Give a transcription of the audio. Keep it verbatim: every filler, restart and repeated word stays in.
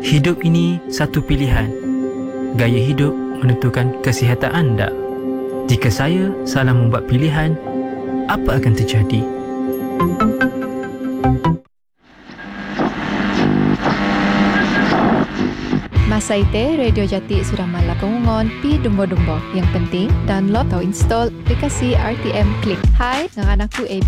Hidup ini satu pilihan. Gaya hidup menentukan kesihatan anda. Jika saya salah membuat pilihan, apa akan terjadi? Masa itu, Radio Jati sudah malah pengungon pi dumbo-dumbo. Yang penting, download atau install aplikasi R T M Click. Hai, dengan aku A B.